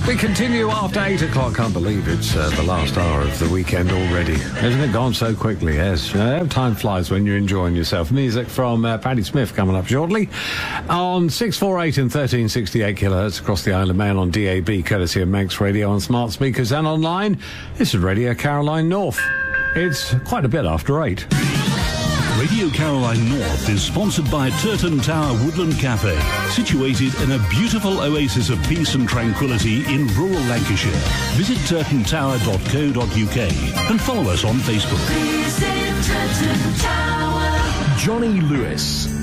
We continue after 8 o'clock. Can't believe it's the last hour of the weekend already. Hasn't it gone so quickly? Yes. Time flies when you're enjoying yourself. Music from Patti Smith coming up shortly. On 648 and 1368 kilohertz across the Isle of Man on DAB, courtesy of Manx Radio on smart speakers and online. This is Radio Caroline North. It's quite a bit after 8. Radio Caroline North is sponsored by Turton Tower Woodland Cafe, situated in a beautiful oasis of peace and tranquility in rural Lancashire. Visit turtontower.co.uk and follow us on Facebook. Johnny Lewis.